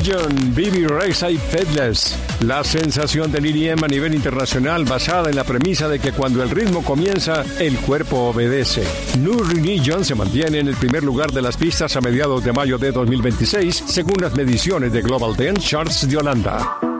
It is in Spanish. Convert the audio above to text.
Religion, Bibi Rexha y Faithless. La sensación del EDM a nivel internacional basada en la premisa de que cuando el ritmo comienza, el cuerpo obedece. New Religion se mantiene en el primer lugar de las pistas a mediados de mayo de 2026, según las mediciones de Global Dance Charts de Holanda.